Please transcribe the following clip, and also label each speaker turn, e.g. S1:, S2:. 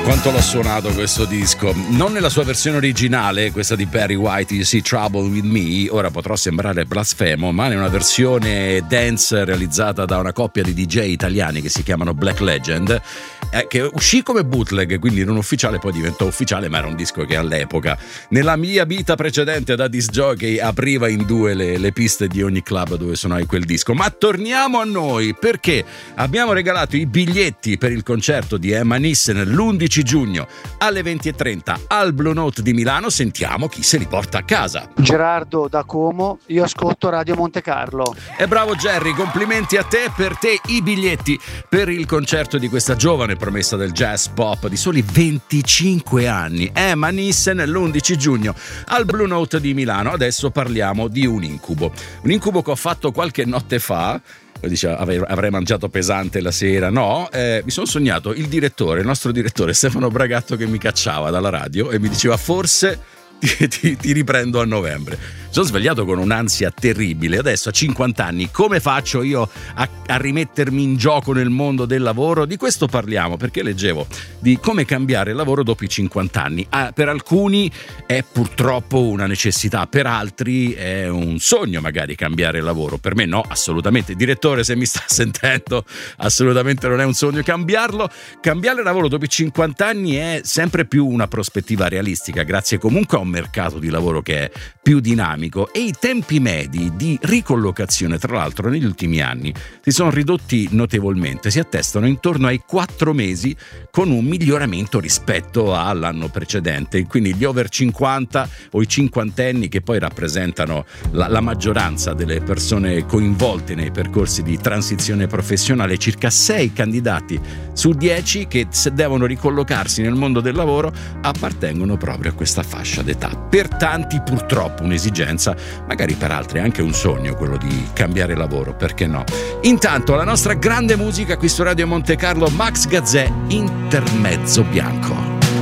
S1: Quanto l'ho suonato questo disco, non nella sua versione originale, questa di Barry White, You See Trouble With Me, ora potrò sembrare blasfemo, ma è una versione dance realizzata da una coppia di DJ italiani che si chiamano Black Legend, che uscì come bootleg, quindi non ufficiale, poi diventò ufficiale, ma era un disco che all'epoca, nella mia vita precedente da disc jockey, apriva in due le piste di ogni club dove suonai quel disco. Ma torniamo a noi, perché abbiamo regalato i biglietti per il concerto di Emma Nissen l'11 giugno alle 20:30 al Blue Note di Milano. Sentiamo chi se li porta a casa.
S2: Gerardo da Como, io ascolto Radio Monte Carlo.
S1: E bravo Jerry, complimenti a te. Per te i biglietti per il concerto di questa giovane promessa del jazz pop di soli 25 anni, Emma Nissen, l'11 giugno al Blue Note di Milano. Adesso parliamo di un incubo che ho fatto qualche notte fa. Dice, avrei mangiato pesante la sera. No, mi sono sognato il nostro direttore Stefano Bragatto, che mi cacciava dalla radio e mi diceva: forse ti riprendo a novembre. Sono svegliato con un'ansia terribile. Adesso a 50 anni come faccio io a rimettermi in gioco nel mondo del lavoro? Di questo parliamo, perché leggevo di come cambiare lavoro dopo i 50 anni. Per alcuni è purtroppo una necessità, per altri è un sogno magari cambiare lavoro. Per me no, assolutamente. Direttore, se mi sta sentendo, assolutamente non è un sogno cambiare lavoro dopo i 50 anni. È sempre più una prospettiva realistica, grazie comunque a un mercato di lavoro che è più dinamico, e i tempi medi di ricollocazione, tra l'altro, negli ultimi anni si sono ridotti notevolmente, si attestano intorno ai 4 mesi, con un miglioramento rispetto all'anno precedente. Quindi gli over 50 o i cinquantenni, che poi rappresentano la maggioranza delle persone coinvolte nei percorsi di transizione professionale, circa 6 candidati su 10 che, se devono ricollocarsi nel mondo del lavoro, appartengono proprio a questa fascia d'età. Per tanti purtroppo un'esigenza, magari per altri anche un sogno, quello di cambiare lavoro, perché no? Intanto la nostra grande musica qui su Radio Monte Carlo, Max Gazzè, Intermezzo Bianco.